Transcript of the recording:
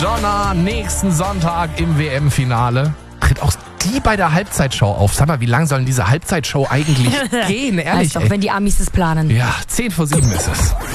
Madonna nächsten Sonntag im WM-Finale. Tritt auch die bei der Halbzeitshow auf. Sag mal, wie lang sollen diese Halbzeitshow eigentlich gehen? Ehrlich, Weiß doch, wenn die Amis es planen. Ja, 6:50 ist es.